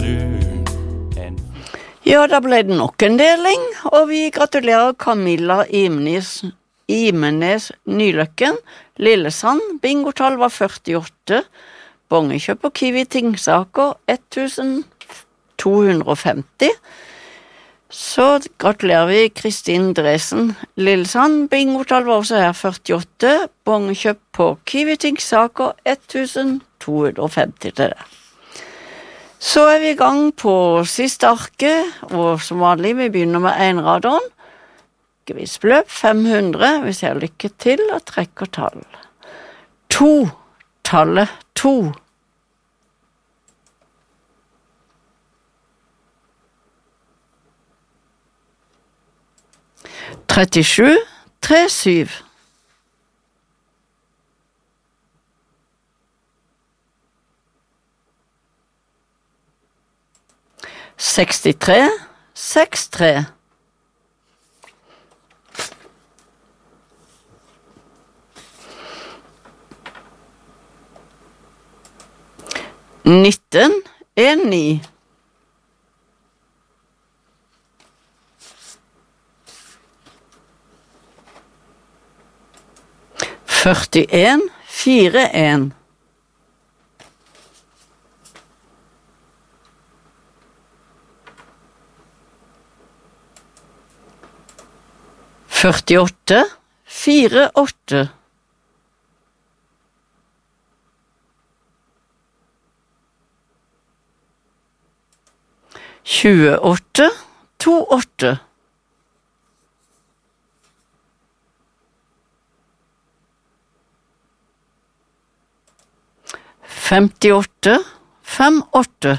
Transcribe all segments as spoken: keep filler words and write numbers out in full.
Ja, da ble det nok en deling, og vi gratulerer Camilla Imenes, Imenes Nyløkken, Lillesand, bingotall var førtiåtte, bongekjøp og Kiwi Tingsaker ett tusen to hundre og femti. Så gratulerer vi Kristin Dresen, Lillesand, bingotall var også her førtiåtte, bongekjøp på Kiwi Tingsaker ett tusen to hundre og femti til det. Så er vi i gang på siste arket, og som vanlig, vi begynner med enraderen. Gevinstbeløp fem hundre, vi ser lykke til og trekker tall. To, tallet to. trettisju, tre syv. sekstitre, seks tre. nitten, en ni. førtien, fire en. førtiåtte, fire åtte. tjueåtte, to åtte. femtiåtte, fem åtte.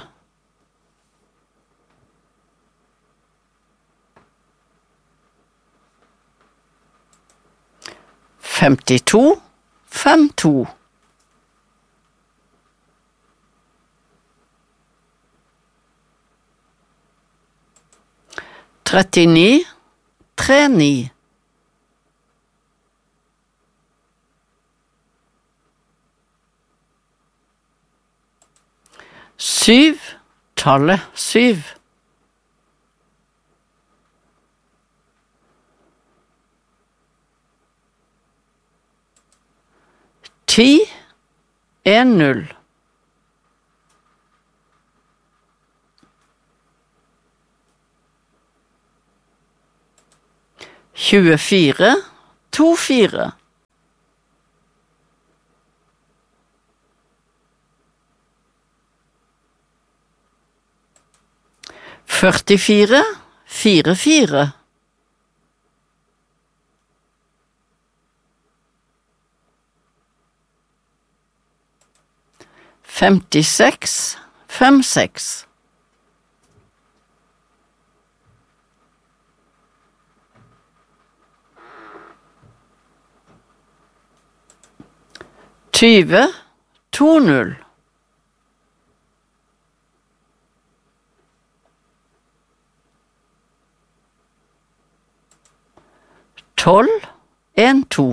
femtito, fem to. trettini, tre ni. Syv, tallet syv. Ti, en null. tjuefire, to fire. førtifire, fire fire. femtiseks, fem seks. tyve, to null. tolv, en to.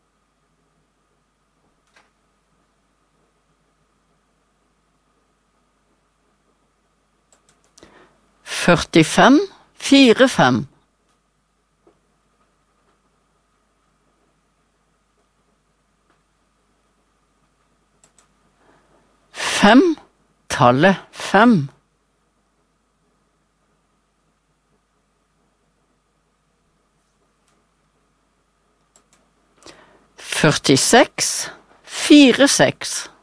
førtifem, fire fem. Fem, tallet fem. førtiseks, fire seks.